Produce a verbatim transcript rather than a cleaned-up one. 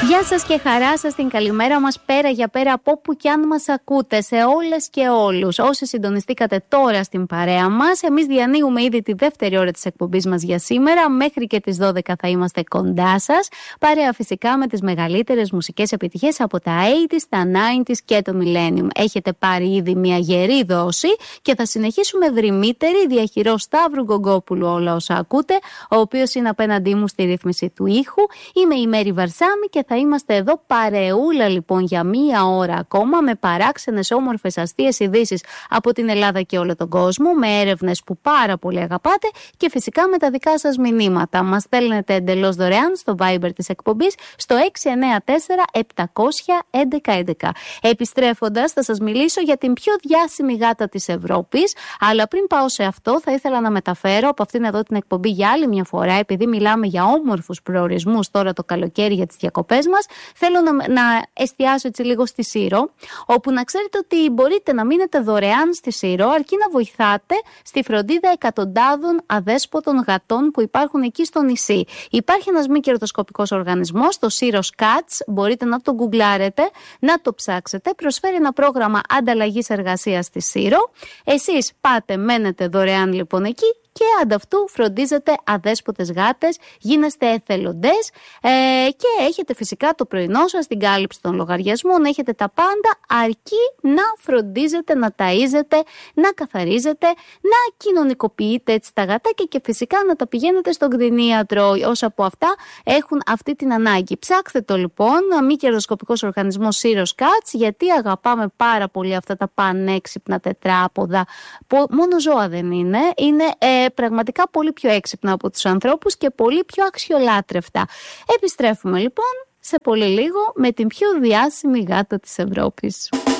Γεια σας και χαρά σας, την καλημέρα μας πέρα για πέρα από όπου κι αν μας ακούτε, σε όλες και όλους. Όσοι συντονιστήκατε τώρα στην παρέα μας, εμείς διανοίγουμε ήδη τη δεύτερη ώρα της εκπομπής μας για σήμερα. Μέχρι και τις δώδεκα θα είμαστε κοντά σας. Παρέα φυσικά με τις μεγαλύτερες μουσικές επιτυχίες από τα ογδόντα, τα ενενήντα και το Millennium. Έχετε πάρει ήδη μια γερή δόση και θα συνεχίσουμε δρυμύτερη. Διαχειρό Σταύρου Γκογκόπουλου όλα όσα ακούτε, ο οποίος είναι απέναντί μου στη ρύθμιση του ήχου. Είμαι η Μέρη Βαρσάμι και θα είμαστε εδώ παρεούλα λοιπόν για μία ώρα ακόμα με παράξενες όμορφες αστείες ειδήσεις από την Ελλάδα και όλο τον κόσμο, με έρευνες που πάρα πολύ αγαπάτε και φυσικά με τα δικά σας μηνύματα. Μας στέλνετε εντελώς δωρεάν στο Viber της εκπομπής στο έξι εννιά τέσσερα επτακόσια έντεκα έντεκα. Επιστρέφοντας θα σας μιλήσω για την πιο διάσημη γάτα της Ευρώπης, αλλά πριν πάω σε αυτό θα ήθελα να μεταφέρω από αυτήν εδώ την εκπομπή για άλλη μια φορά, επειδή μιλάμε για όμορφους προορισμούς τώρα το καλοκαίρι για τις διακοπές μας, θέλω να, να εστιάσω έτσι λίγο στη Σύρο, όπου να ξέρετε ότι μπορείτε να μείνετε δωρεάν στη Σύρο, αρκεί να βοηθάτε στη φροντίδα εκατοντάδων αδέσποτων γατών που υπάρχουν εκεί στο νησί. Υπάρχει ένας μη κερδοσκοπικός οργανισμός, το Syros Cats, μπορείτε να το γκουγκλάρετε, να το ψάξετε. Προσφέρει ένα πρόγραμμα ανταλλαγής εργασίας στη Σύρο. Εσείς πάτε, μένετε δωρεάν λοιπόν εκεί και ανταυτού φροντίζετε αδέσποτες γάτες, γίνεστε εθελοντές ε, και έχετε φυσικά το πρωινό σας, την κάλυψη των λογαριασμών, έχετε τα πάντα, αρκεί να φροντίζετε, να ταΐζετε, να καθαρίζετε, να κοινωνικοποιείτε έτσι τα γατάκια και φυσικά να τα πηγαίνετε στον κτηνίατρο, όσα από αυτά έχουν αυτή την ανάγκη. Ψάξτε το λοιπόν, μη κερδοσκοπικός οργανισμός Syros Cats, γιατί αγαπάμε πάρα πολύ αυτά τα πανέξυπνα τετράποδα, που μόνο ζώα δεν είναι, είναι ε, πραγματικά πολύ πιο έξυπνα από τους ανθρώπους και πολύ πιο αξιολάτρευτα. Επιστρέφουμε λοιπόν σε πολύ λίγο με την πιο διάσημη γάτα της Ευρώπης.